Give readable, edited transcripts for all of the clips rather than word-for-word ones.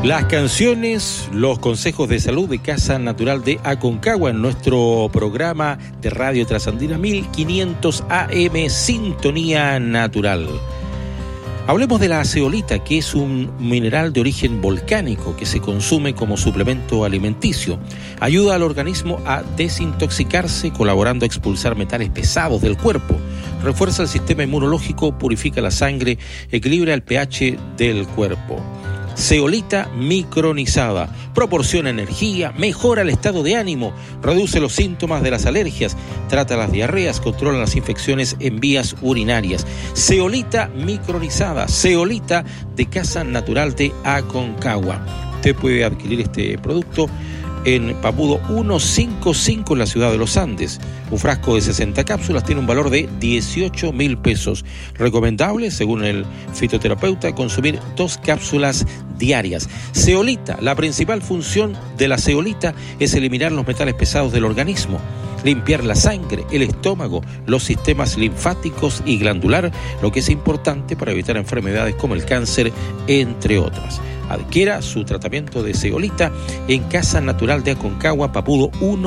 Las canciones, los consejos de salud de Casa Natural de Aconcagua en nuestro programa de Radio Trasandina 1500 AM, Sintonía Natural. Hablemos de la zeolita, que es un mineral de origen volcánico que se consume como suplemento alimenticio. Ayuda al organismo a desintoxicarse, colaborando a expulsar metales pesados del cuerpo. Refuerza el sistema inmunológico, purifica la sangre, equilibra el pH del cuerpo. Zeolita micronizada, proporciona energía, mejora el estado de ánimo, reduce los síntomas de las alergias, trata las diarreas, controla las infecciones en vías urinarias. Zeolita micronizada, zeolita de Casa Natural de Aconcagua. Usted puede adquirir este producto en Papudo 155 en la ciudad de Los Andes. Un frasco de 60 cápsulas tiene un valor de 18.000 pesos. Recomendable, según el fitoterapeuta, consumir 2 cápsulas diarias. Zeolita, la principal función de la zeolita es eliminar los metales pesados del organismo, limpiar la sangre, el estómago, los sistemas linfáticos y glandular, lo que es importante para evitar enfermedades como el cáncer, entre otras. Adquiera su tratamiento de zeolita en Casa Natural de Aconcagua, Papudo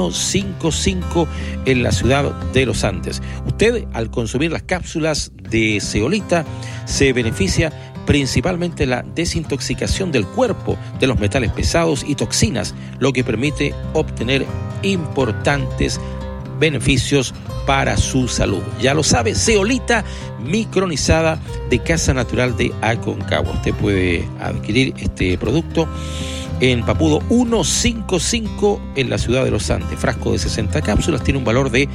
155 en la ciudad de Los Andes. Usted, al consumir las cápsulas de zeolita, se beneficia principalmente de la desintoxicación del cuerpo de los metales pesados y toxinas, lo que permite obtener importantes beneficios para su salud. Ya lo sabe, zeolita micronizada de Casa Natural de Aconcagua. Usted puede adquirir este producto en Papudo 155 en la ciudad de Los Andes. Frasco de 60 cápsulas tiene un valor de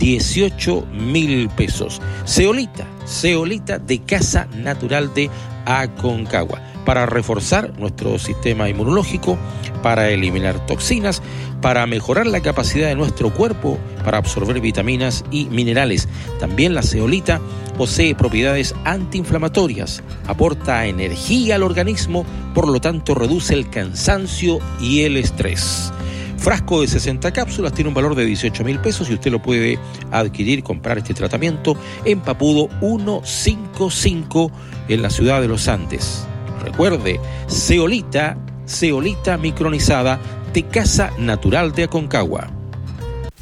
18.000 pesos. Zeolita de Casa Natural de Aconcagua, para reforzar nuestro sistema inmunológico, para eliminar toxinas, para mejorar la capacidad de nuestro cuerpo para absorber vitaminas y minerales. También la zeolita posee propiedades antiinflamatorias, aporta energía al organismo, por lo tanto reduce el cansancio y el estrés. Frasco de 60 cápsulas tiene un valor de 18.000 pesos y usted lo puede adquirir, comprar este tratamiento en Papudo 155 en la ciudad de Los Andes. Recuerde, zeolita micronizada de Casa Natural de Aconcagua.